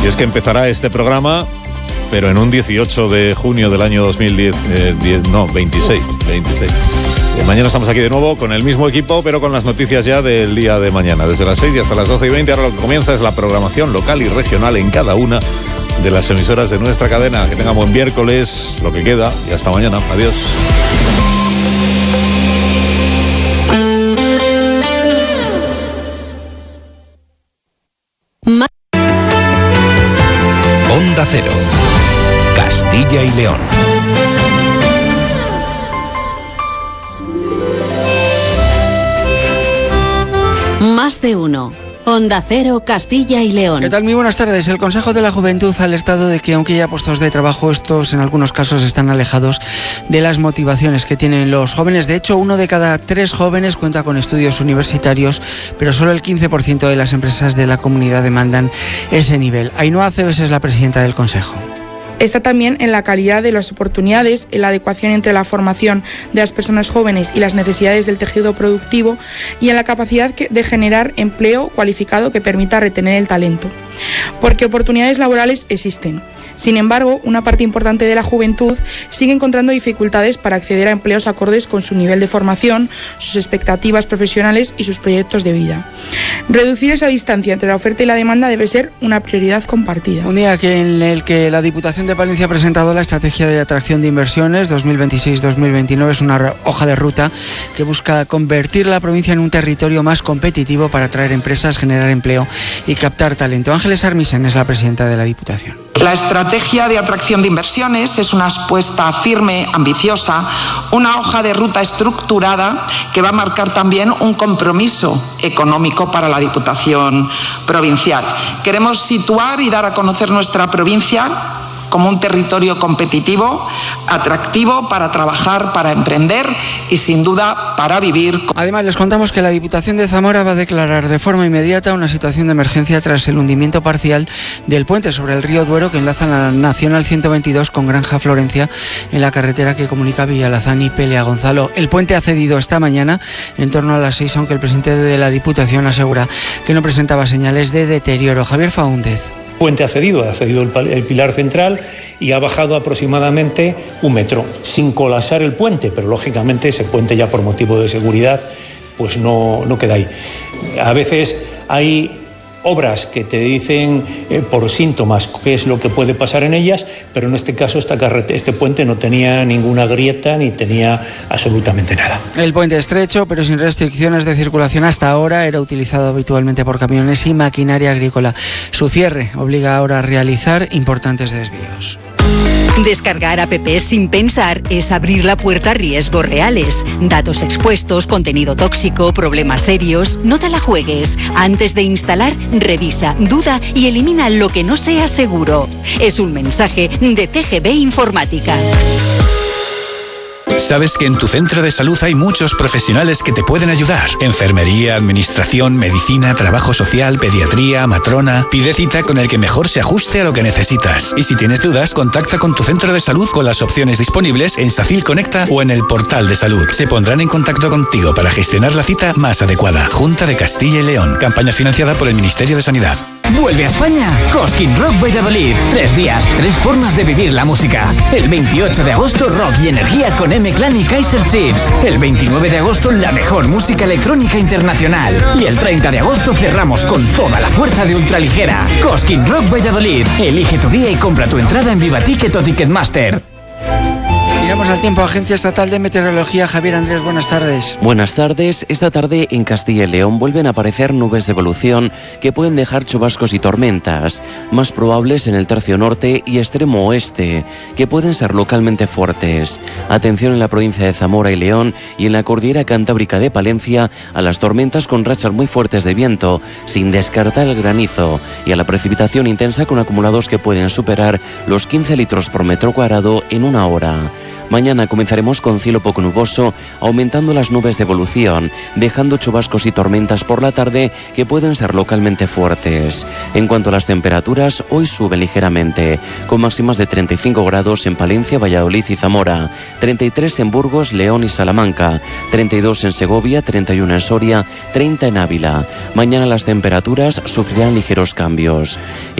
es que empezará este programa, pero en un 18 de junio del año 26. Mañana estamos aquí de nuevo con el mismo equipo, pero con las noticias ya del día de mañana, desde las 6 y hasta las 12:20. Ahora lo que comienza es la programación local y regional en cada una de las emisoras de nuestra cadena. Que tengan buen miércoles, lo que queda, y hasta mañana. Adiós. Onda Cero, Castilla y León. Más de uno. Onda Cero, Castilla y León. ¿Qué tal? Muy buenas tardes. El Consejo de la Juventud ha alertado de que aunque haya puestos de trabajo, estos en algunos casos están alejados de las motivaciones que tienen los jóvenes. De hecho, 1 de cada 3 jóvenes cuenta con estudios universitarios, pero solo el 15% de las empresas de la comunidad demandan ese nivel. Ainhoa Aceves es la presidenta del Consejo. Está también en la calidad de las oportunidades, en la adecuación entre la formación de las personas jóvenes y las necesidades del tejido productivo y en la capacidad de generar empleo cualificado que permita retener el talento. Porque oportunidades laborales existen. Sin embargo, una parte importante de la juventud sigue encontrando dificultades para acceder a empleos acordes con su nivel de formación, sus expectativas profesionales y sus proyectos de vida. Reducir esa distancia entre la oferta y la demanda debe ser una prioridad compartida. Un día en el que la Diputación de Palencia ha presentado la Estrategia de Atracción de Inversiones 2026-2029. Es una hoja de ruta que busca convertir la provincia en un territorio más competitivo para atraer empresas, generar empleo y captar talento. Ángeles Armisen es la presidenta de la Diputación. La estrategia de atracción de inversiones es una apuesta firme, ambiciosa, una hoja de ruta estructurada que va a marcar también un compromiso económico para la Diputación provincial. Queremos situar y dar a conocer nuestra provincia como un territorio competitivo, atractivo para trabajar, para emprender y sin duda para vivir. Además, les contamos que la Diputación de Zamora va a declarar de forma inmediata una situación de emergencia tras el hundimiento parcial del puente sobre el río Duero que enlaza la Nacional 122 con Granja Florencia en la carretera que comunica Villalazán y Pelea Gonzalo. El puente ha cedido esta mañana en torno a las 6, aunque el presidente de la Diputación asegura que no presentaba señales de deterioro. Javier Faúndez. El puente ha cedido el pilar central y ha bajado aproximadamente 1 metro, sin colapsar el puente, pero lógicamente ese puente ya por motivo de seguridad pues no queda ahí. A veces hay obras que te dicen por síntomas qué es lo que puede pasar en ellas, pero en este caso este puente no tenía ninguna grieta ni tenía absolutamente nada. El puente estrecho, pero sin restricciones de circulación hasta ahora, era utilizado habitualmente por camiones y maquinaria agrícola. Su cierre obliga ahora a realizar importantes desvíos. Descargar apps sin pensar es abrir la puerta a riesgos reales. Datos expuestos, contenido tóxico, problemas serios. No te la juegues. Antes de instalar, revisa, duda y elimina lo que no sea seguro. Es un mensaje de CGB Informática. ¿Sabes que en tu centro de salud hay muchos profesionales que te pueden ayudar? Enfermería, administración, medicina, trabajo social, pediatría, matrona. Pide cita con el que mejor se ajuste a lo que necesitas. Y si tienes dudas, contacta con tu centro de salud con las opciones disponibles en SACIL Conecta o en el portal de salud. Se pondrán en contacto contigo para gestionar la cita más adecuada. Junta de Castilla y León. Campaña financiada por el Ministerio de Sanidad. Vuelve a España Cosquín Rock Valladolid. 3 días, 3 formas de vivir la música. El 28 de agosto, rock y energía con M-Clan y Kaiser Chiefs. El 29 de agosto, la mejor música electrónica internacional. Y el 30 de agosto cerramos con toda la fuerza de Ultraligera. Cosquín Rock Valladolid. Elige tu día y compra tu entrada en Viva Ticket o Ticketmaster. Miramos al tiempo. Agencia Estatal de Meteorología. Javier Andrés, buenas tardes. Buenas tardes. Esta tarde en Castilla y León vuelven a aparecer nubes de evolución que pueden dejar chubascos y tormentas, más probables en el tercio norte y extremo oeste, que pueden ser localmente fuertes. Atención en la provincia de Zamora y León y en la cordillera cantábrica de Palencia a las tormentas con rachas muy fuertes de viento, sin descartar el granizo, y a la precipitación intensa con acumulados que pueden superar los 15 litros por metro cuadrado en 1 hora. Mañana comenzaremos con cielo poco nuboso, aumentando las nubes de evolución, dejando chubascos y tormentas por la tarde que pueden ser localmente fuertes. En cuanto a las temperaturas, hoy suben ligeramente, con máximas de 35 grados en Palencia, Valladolid y Zamora, 33 en Burgos, León y Salamanca, 32 en Segovia, 31 en Soria, 30 en Ávila. Mañana las temperaturas sufrirán ligeros cambios.